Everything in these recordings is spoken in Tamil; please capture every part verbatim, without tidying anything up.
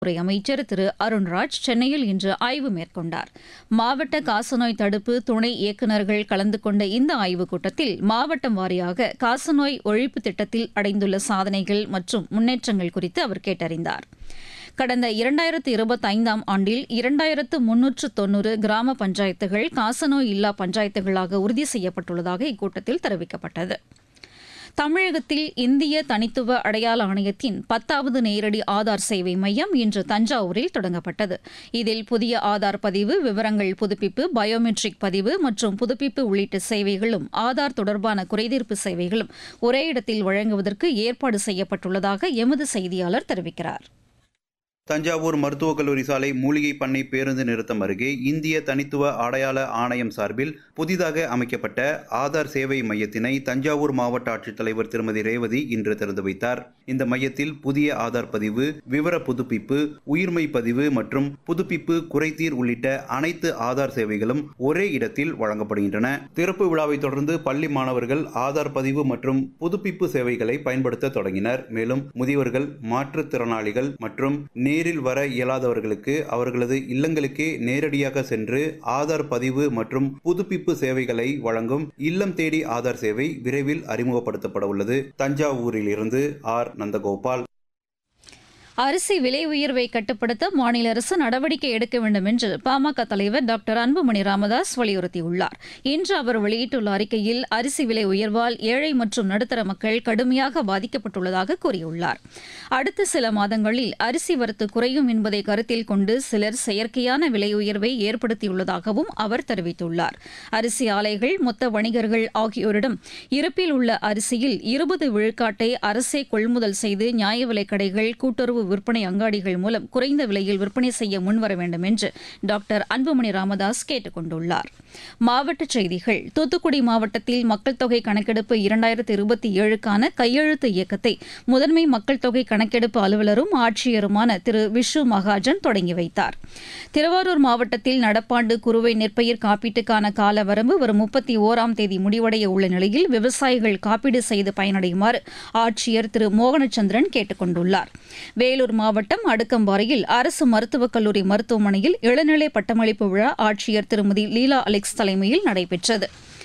துறை அமைச்சர் திரு அருண்ராஜ் சென்னையில் இன்று ஆய்வு மேற்கொண்டார். மாவட்ட காசநோய் தடுப்பு துணை இயக்குநர்கள் கலந்து கொண்ட இந்த ஆய்வுக் கூட்டத்தில் மாவட்டம் வாரியாக காசநோய் ஒழிப்பு திட்டத்தில் அடைந்துள்ள சாதனைகள் மற்றும் முன்னேற்றங்கள் குறித்து அவர் கேட்டறிந்தார். கடந்த இரண்டாயிரத்து இருபத்தைந்தாம் ஆண்டில் இரண்டாயிரத்து முன்னூற்று தொன்னூறு கிராம பஞ்சாயத்துகள் காசநோய் இல்லா பஞ்சாயத்துகளாக உறுதி செய்யப்பட்டுள்ளதாக இக்கூட்டத்தில் தெரிவிக்கப்பட்டது. தமிழகத்தில் இந்திய தனித்துவ அடையாள ஆணையத்தின் பத்தாவது நேரடி ஆதார் சேவை மையம் இன்று தஞ்சாவூரில் தொடங்கப்பட்டது. இதில் புதிய ஆதார் பதிவு, விவரங்கள் புதுப்பிப்பு, பயோமெட்ரிக் பதிவு மற்றும் புதுப்பிப்பு உள்ளிட்ட சேவைகளும் ஆதார் தொடர்பான குறைதீர்ப்பு சேவைகளும் ஒரே இடத்தில் வழங்குவதற்கு ஏற்பாடு செய்யப்பட்டுள்ளதாக எமது செய்தியாளர் தெரிவிக்கிறார். தஞ்சாவூர் மருத்துவக் கல்லூரி சாலை மூலிகை பண்ணை பேருந்து நிறுத்தம் அருகே இந்திய தனித்துவ அடையாள ஆணையம் சார்பில் புதிதாக அமைக்கப்பட்ட ஆதார் சேவை மையத்தினை தஞ்சாவூர் மாவட்ட ஆட்சித்தலைவர் திருமதி ரேவதி இன்று திறந்து வைத்தார். இந்த மையத்தில் புதிய ஆதார் பதிவு, விவர புதுப்பிப்பு, உயிர்மை பதிவு மற்றும் புதுப்பிப்பு, குறைதீர் உள்ளிட்ட அனைத்து ஆதார் சேவைகளும் ஒரே இடத்தில் வழங்கப்படுகின்றன. திறப்பு விழாவை தொடர்ந்து பள்ளி மாணவர்கள் ஆதார் பதிவு மற்றும் புதுப்பிப்பு சேவைகளை பயன்படுத்த தொடங்கினர். மேலும் முதியவர்கள், மாற்றுத்திறனாளிகள் மற்றும் நேரில் வர இயலாதவர்களுக்கு அவர்களது இல்லங்களுக்கே நேரடியாக சென்று ஆதார் பதிவு மற்றும் புதுப்பிப்பு சேவைகளை வழங்கும் இல்லம் தேடி ஆதார் சேவை விரைவில் அறிமுகப்படுத்தப்பட உள்ளது. தஞ்சாவூரில் இருந்து ஆர் நந்தகோபால். அரிசி விலை உயர்வை கட்டுப்படுத்த மாநில அரசு நடவடிக்கை எடுக்க வேண்டும் என்று பாமக தலைவர் டாக்டர் அன்புமணி ராமதாஸ் வலியுறுத்தியுள்ளார். இன்று அவர் வெளியிட்டுள்ள அறிக்கையில் அரிசி விலை உயர்வால் ஏழை மற்றும் நடுத்தர மக்கள் கடுமையாக பாதிக்கப்பட்டுள்ளதாக கூறியுள்ளார். அடுத்த சில மாதங்களில் அரிசி வரத்து குறையும் என்பதை கருத்தில் கொண்டு சிலர் செயற்கையான விலை உயர்வை ஏற்படுத்தியுள்ளதாகவும் அவர் தெரிவித்துள்ளார். அரிசி ஆலைகள், மொத்த வணிகர்கள் ஆகியோரிடம் இருப்பில் உள்ள அரிசியில் இருபது விழுக்காட்டை அரசே கொள்முதல் செய்து நியாய விலைக் கடைகள், கூட்டுறவு விற்பனை அங்காடிகள் மூலம் குறைந்த விலையில் விற்பனை செய்ய முன்வர வேண்டும் என்று டாக்டர் அன்புமணி ராமதாஸ் கேட்டுக் கொண்டுள்ளார். மாவட்டச் செய்திகள். தூத்துக்குடி மாவட்டத்தில் மக்கள் தொகை கணக்கெடுப்பு இரண்டாயிரத்து இருபத்தி ஏழுக்கான கையெழுத்து இயக்கத்தை முதன்மை மக்கள் தொகை கணக்கெடுப்பு அலுவலரும் ஆட்சியருமான திரு விஷு மகாஜன் தொடங்கி வைத்தார். திருவாரூர் மாவட்டத்தில் நடப்பாண்டு குறுவை நெற்பயிர் காப்பீட்டுக்கான கால வரம்பு வரும் முப்பத்தி ஓராம் தேதி முடிவடைய உள்ள நிலையில் விவசாயிகள் காப்பீடு செய்து பயனடையுமாறு ஆட்சியர் திரு மோகனச்சந்திரன் கேட்டுக் கொண்டுள்ளார். வேலூர் மாவட்டம் அடுக்கம்பாறையில் அரசு மருத்துவக் கல்லூரி மருத்துவமனையில் இளநிலை பட்டமளிப்பு விழா ஆட்சியர் திருமதி லீலா அலெக்ஸ் தலைமையில் நடைபெற்றது.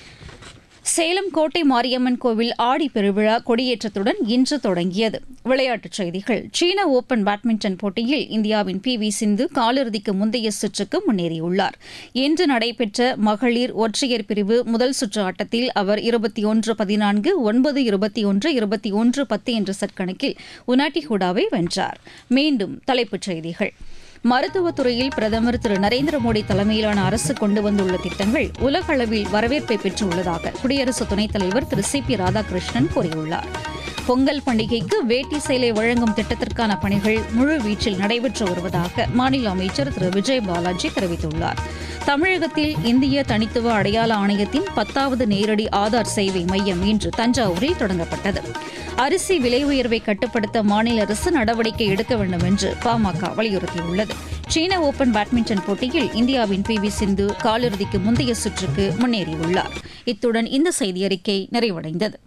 சேலம் கோட்டை மாரியம்மன் கோவில் ஆடி பெருவிழா கொடியேற்றத்துடன் இன்று தொடங்கியது. விளையாட்டுச் செய்திகள். சீன ஓபன் பேட்மிண்டன் போட்டியில் இந்தியாவின் பி வி சிந்து காலிறுதிக்கு முந்தைய சுற்றுக்கு முன்னேறியுள்ளார். இன்று நடைபெற்ற மகளிர் ஒற்றையர் பிரிவு முதல் சுற்று ஆட்டத்தில் அவர் இருபத்தி ஒன்று பதினான்கு, ஒன்பது இருபத்தி ஒன்று, இருபத்தி ஒன்று பத்து என்ற செட் கணக்கில் உனாட்டி ஹூடாவை வென்றார். மீண்டும் தலைப்புச் செய்திகள். மருத்துவத்துறையில் பிரதமர் திரு நரேந்திர மோடி தலைமையிலான அரசு கொண்டு வந்துள்ள திட்டங்கள் உலக அளவில் வரவேற்பை பெற்றுள்ளதாக குடியரசு துணைத் தலைவர் திரு சி பி ராதாகிருஷ்ணன் கூறியுள்ளார். பொங்கல் பண்டிகைக்கு வேட்டி சேலை வழங்கும் திட்டத்திற்கான பணிகள் முழுவீச்சில் நடைபெற்று வருவதாக மாநில அமைச்சர் திரு விஜய் பாலாஜி தெரிவித்துள்ளார். தமிழகத்தில் இந்திய தனித்துவ அடையாள ஆணையத்தின் பத்தாவது நேரடி ஆதார் சேவை மையம் இன்று தஞ்சாவூரில் தொடங்கப்பட்டது. அரிசி விலை உயர்வை கட்டுப்படுத்த மாநில அரசு நடவடிக்கை எடுக்க வேண்டும் என்று பாமக வலியுறுத்தியுள்ளது. சீன ஓபன் பேட்மிண்டன் போட்டியில் இந்தியாவின் பி வி சிந்து காலிறுதிக்கு முந்தைய சுற்றுக்கு முன்னேறியுள்ளார். இத்துடன் இந்த செய்தியறிக்கை நிறைவடைந்தது.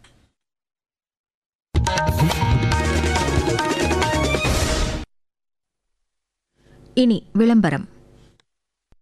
இனி விளம்பரம்.